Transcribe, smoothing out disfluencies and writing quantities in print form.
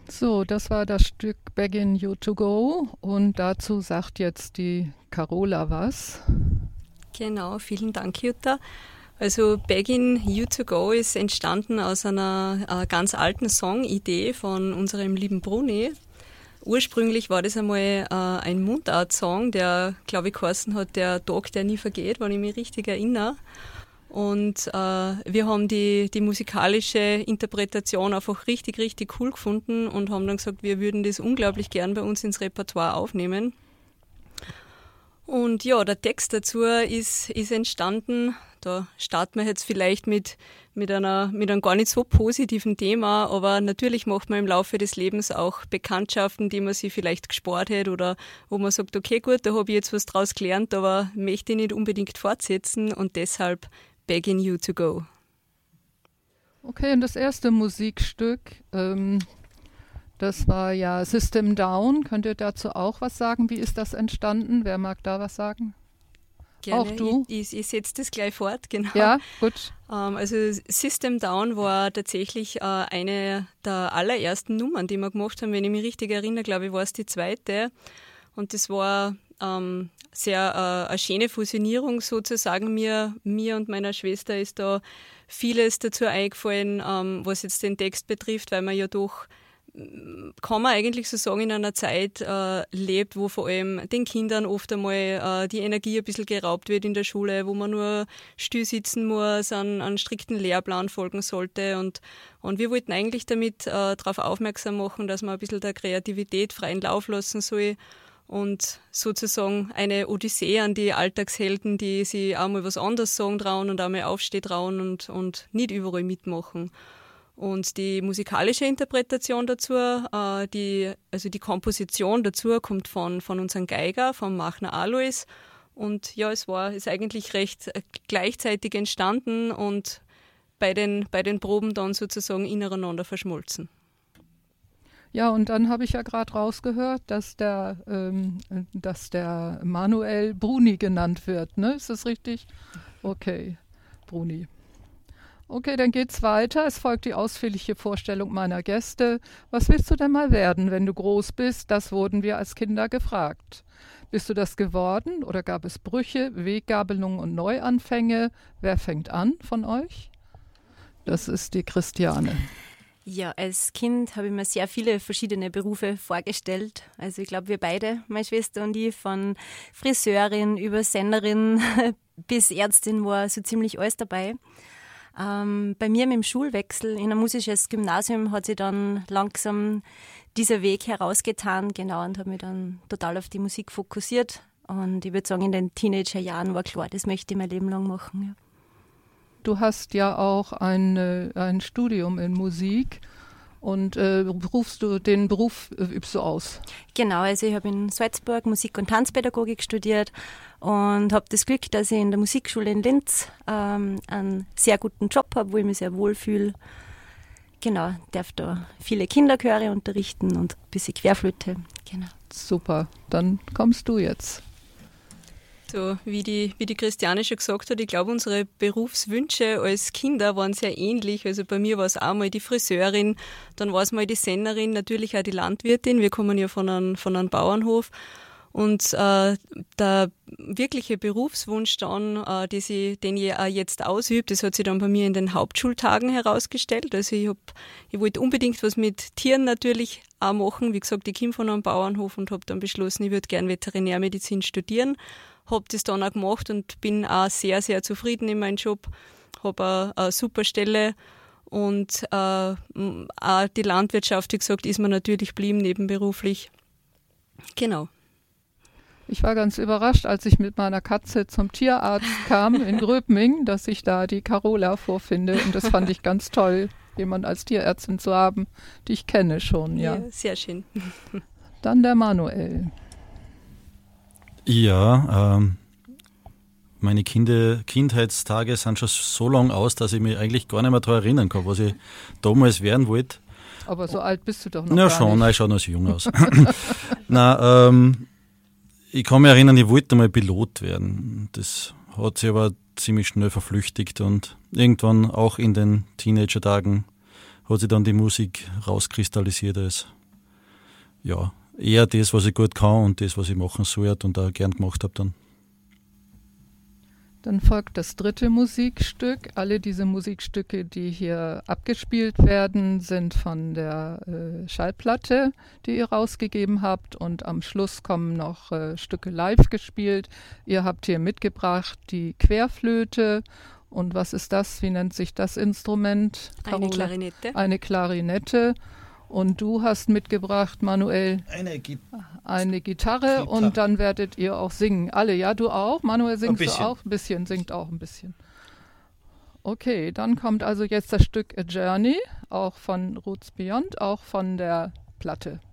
So, das war das Stück Begging You to Go und dazu sagt jetzt die Carola was. Genau, vielen Dank, Jutta. Also Begging You to Go ist entstanden aus einer ganz alten Songidee von unserem lieben Bruni. Ursprünglich war das einmal ein Mundart-Song, der, glaube ich, geheißen hat, der Tag, der nie vergeht, wenn ich mich richtig erinnere. Und wir haben die musikalische Interpretation einfach richtig, richtig cool gefunden und haben dann gesagt, wir würden das unglaublich gern bei uns ins Repertoire aufnehmen. Und ja, der Text dazu ist entstanden. Da starten wir jetzt vielleicht mit einem gar nicht so positiven Thema, aber natürlich macht man im Laufe des Lebens auch Bekanntschaften, die man sich vielleicht gespart hat oder wo man sagt, okay, gut, da habe ich jetzt was draus gelernt, aber möchte ich nicht unbedingt fortsetzen und deshalb Begging You to Go. Okay, und das erste Musikstück, das war ja System Down. Könnt ihr dazu auch was sagen? Wie ist das entstanden? Wer mag da was sagen? Gerne. Auch du? Ich setze das gleich fort, genau. Ja, gut. Also System Down war tatsächlich eine der allerersten Nummern, die wir gemacht haben. Wenn ich mich richtig erinnere, glaube ich, war es die zweite. Und das war sehr eine schöne Fusionierung sozusagen. Mir und meiner Schwester ist da vieles dazu eingefallen, was jetzt den Text betrifft, weil man ja doch, kann man eigentlich so sagen, in einer Zeit lebt, wo vor allem den Kindern oft einmal die Energie ein bisschen geraubt wird in der Schule, wo man nur still sitzen muss, einen strikten Lehrplan folgen sollte. Und wir wollten eigentlich damit darauf aufmerksam machen, dass man ein bisschen der Kreativität freien Lauf lassen soll und sozusagen eine Odyssee an die Alltagshelden, die sich auch mal was anderes sagen trauen und auch mal aufstehen trauen und nicht überall mitmachen. Und die musikalische Interpretation dazu, die Komposition dazu kommt von unserem Geiger, von Machner Alois. Und ja, ist eigentlich recht gleichzeitig entstanden und bei den Proben dann sozusagen ineinander verschmolzen. Ja, und dann habe ich ja gerade rausgehört, dass der Manuel Bruni genannt wird, ne? Ist das richtig? Okay, Bruni. Okay, dann geht's weiter. Es folgt die ausführliche Vorstellung meiner Gäste. Was willst du denn mal werden, wenn du groß bist? Das wurden wir als Kinder gefragt. Bist du das geworden oder gab es Brüche, Weggabelungen und Neuanfänge? Wer fängt an von euch? Das ist die Christiane. Ja, als Kind habe ich mir sehr viele verschiedene Berufe vorgestellt. Also ich glaube, wir beide, meine Schwester und ich, von Friseurin über Sennerin bis Ärztin war so ziemlich alles dabei. Bei mir mit dem Schulwechsel in ein musisches Gymnasium hat sich dann langsam dieser Weg herausgetan, genau, und habe mich dann total auf die Musik fokussiert. Und ich würde sagen, in den Teenagerjahren war klar, das möchte ich mein Leben lang machen. Ja. Du hast ja auch ein Studium in Musik und den Beruf übst du aus? Genau, also ich habe in Salzburg Musik- und Tanzpädagogik studiert und habe das Glück, dass ich in der Musikschule in Linz einen sehr guten Job habe, wo ich mich sehr wohl fühle. Genau, darf da viele Kinderchöre unterrichten und ein bisschen Querflöte. Genau. Super, dann kommst du jetzt. So, wie die Christiane schon gesagt hat, ich glaube, unsere Berufswünsche als Kinder waren sehr ähnlich. Also bei mir war es auch mal die Friseurin, dann war es mal die Sennerin, natürlich auch die Landwirtin. Wir kommen ja von einem Bauernhof. Und der wirkliche Berufswunsch dann, den ich auch jetzt ausübe, das hat sich dann bei mir in den Hauptschultagen herausgestellt. Also ich wollte unbedingt was mit Tieren natürlich auch machen. Wie gesagt, ich komme von einem Bauernhof und habe dann beschlossen, ich würde gerne Veterinärmedizin studieren. Habe das dann auch gemacht und bin auch sehr, sehr zufrieden in meinem Job. Habe eine super Stelle und auch die Landwirtschaft, wie gesagt, ist mir natürlich geblieben nebenberuflich. Genau. Ich war ganz überrascht, als ich mit meiner Katze zum Tierarzt kam in Gröbming, dass ich da die Carola vorfinde. Und das fand ich ganz toll, jemand als Tierärztin zu haben, die ich kenne schon. Ja, sehr schön. Dann der Manuel. Ja, meine Kindheitstage sind schon so lang aus, dass ich mich eigentlich gar nicht mehr daran erinnern kann, was ich damals werden wollte. Aber so alt bist du doch noch gar nicht. Ja schon, ich schaue noch so jung aus. Ich kann mich erinnern, ich wollte mal Pilot werden. Das hat sich aber ziemlich schnell verflüchtigt und irgendwann auch in den Teenager-Tagen hat sich dann die Musik rauskristallisiert als ja, eher das, was ich gut kann und das, was ich machen sollte und auch gern gemacht habe dann. Dann folgt das dritte Musikstück. Alle diese Musikstücke, die hier abgespielt werden, sind von der Schallplatte, die ihr rausgegeben habt. Und am Schluss kommen noch Stücke live gespielt. Ihr habt hier mitgebracht die Querflöte. Und was ist das? Wie nennt sich das Instrument? Eine Carola? Klarinette. Eine Klarinette. Und du hast mitgebracht, Manuel, eine Gitarre und dann werdet ihr auch singen. Alle, ja, du auch? Manuel, singst du auch? Ein bisschen, singt auch ein bisschen. Okay, dann kommt also jetzt das Stück A Journey, auch von Roots Beyond, auch von der Platte.